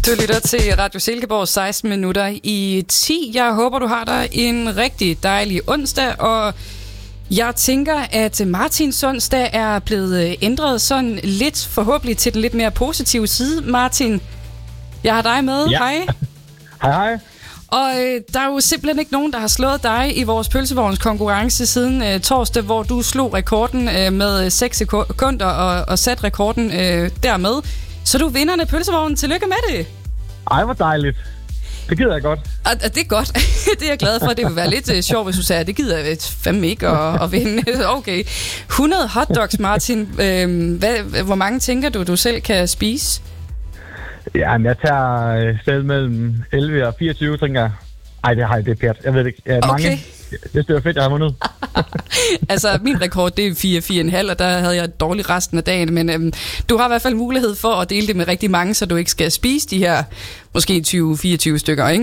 Du lytter til Radio Silkeborg 16 minutter i 10. Jeg håber, du har dig en rigtig dejlig onsdag, og jeg tænker, at Martins onsdag er blevet ændret sådan lidt, forhåbentlig til den lidt mere positive side. Martin, jeg har dig med. Ja. Hej. Hej. Og der er jo simpelthen ikke nogen, der har slået dig i vores pølsevognskonkurrence siden torsdag, hvor du slog rekorden med 6 sekunder og satte rekorden dermed. Så du vinder en pølsevogn. Tillykke med det. Ej, hvor dejligt. Det gider jeg godt. Og det er godt. Det er jeg glad for. Det vil være lidt sjovt, hvis du sagde, det gider jeg fandme ikke at vinde. Okay. 100 hotdogs, Martin. Hvor mange tænker du selv kan spise? Ja, men jeg tager selv mellem 11 og 24, tænker jeg. Ej, det er pært. Jeg ved det ikke. Mange. Okay. Det er fedt, jeg har vundet. Altså, min rekord, det er 4,5, og der havde jeg dårlig resten af dagen. Men du har i hvert fald mulighed for at dele det med rigtig mange, så du ikke skal spise de her måske 20-24 stykker, ikke?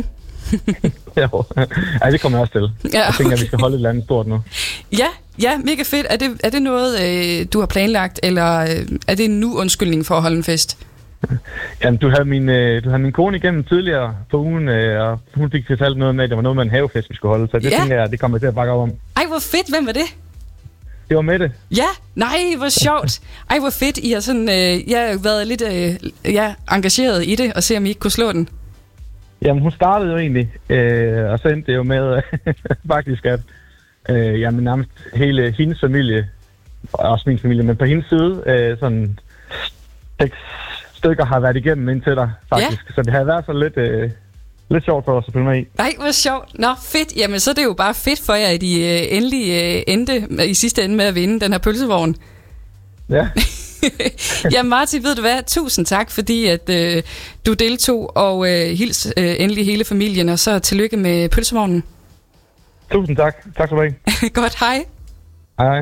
Ja, det kommer jeg også til. Ja, okay. Jeg tænker, at vi skal holde et eller andet stort nu. Ja, mega fedt. Er det noget, du har planlagt, eller er det en nu undskyldning for at holde en fest? Jamen, du havde min kone igennem tidligere på ugen, og hun fik fortalt noget med, at det var noget med en havefest, vi skulle holde, så det tænker jeg, det kommer jeg til at bakke op om. Ej, hvor fedt. Hvem var det? Det var Mette. Ja, nej, hvor sjovt. Ej, hvor fedt. I har sådan, jeg har været lidt engageret i det, og se om I ikke kunne slå den. Jamen, hun startede jo egentlig, og så endte det jo med, faktisk, at jamen, nærmest hele hendes familie, også min familie, men på hendes side, sådan 6 stykker har været igennem indtil dig, faktisk. Ja. Så det har været så lidt sjovt for os at følge med i. Nej, hvor sjovt. Nå, fedt. Jamen, så er det jo bare fedt for jer, at I endelig endte i sidste ende med at vinde den her pølsevogn. Ja. Ja, Martin, ved du hvad? Tusind tak, fordi at du deltog, og hils endelig hele familien, og så tillykke med pølsevognen. Tusind tak. Tak skal du have. Godt, hej. Hej.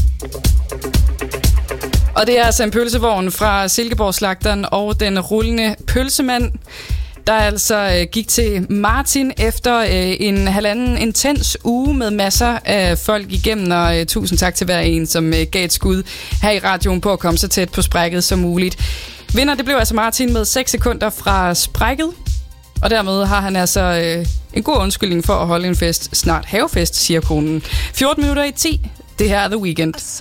Og det er altså en pølsevogn fra Silkeborg-slagteren og den rullende pølsemand, der altså gik til Martin efter en halvanden intens uge med masser af folk igennem, og tusind tak til hver en, som gav et skud her i radioen på at komme så tæt på sprækket som muligt. Vinder, det blev altså Martin med 6 sekunder fra sprækket, og dermed har han altså en god undskyldning for at holde en fest. Snart havefest, siger konen. 14 minutter i 10. Det her er The Weeknd.